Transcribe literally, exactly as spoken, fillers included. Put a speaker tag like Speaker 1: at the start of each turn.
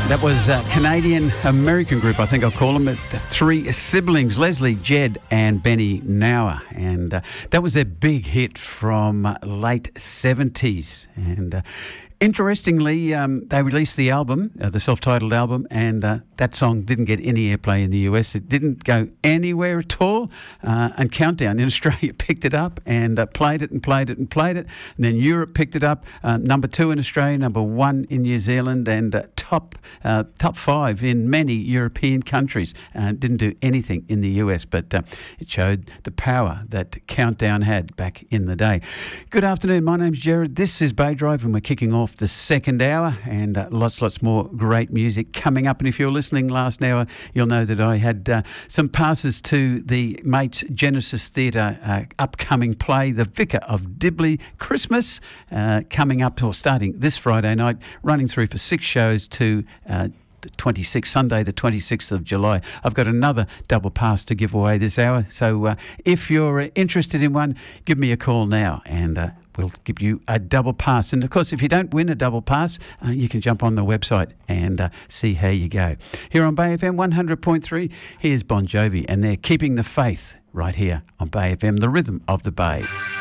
Speaker 1: That was a Canadian-American group, I think I'll call them. The three siblings, Leslie, Jed and Benny Nauer. And uh, that was their big hit from uh, late seventies. And uh, interestingly, um, they released the album, uh, the self-titled album, and uh, that song didn't get any airplay in the U S. It didn't go anywhere at all. Uh, and Countdown in Australia picked it up and uh, played it and played it and played it. And then Europe picked it up, uh, number two in Australia, number one in New Zealand, and uh, top uh, top five in many European countries. Uh, didn't do anything in the U S, but uh, it showed the power that Countdown had back in the day. Good afternoon, my name's Jared. This is Bay Drive, and we're kicking off the second hour, and uh, lots, lots more great music coming up. And if you're listening last hour, you'll know that I had uh, some passes to the Mates Genesis Theatre uh, upcoming play, The Vicar of Dibley Christmas, uh, coming up or starting this Friday night, running through for six shows to uh, the twenty-sixth, Sunday the twenty-sixth of July. I've got another double pass to give away this hour, so uh, if you're uh, interested in one, give me a call now, and uh, we'll give you a double pass. And of course, if you don't win a double pass, uh, you can jump on the website and uh, see how you go. Here on Bay F M one hundred point three, here's Bon Jovi, and they're Keeping the Faith right here on Bay F M, the rhythm of the Bay.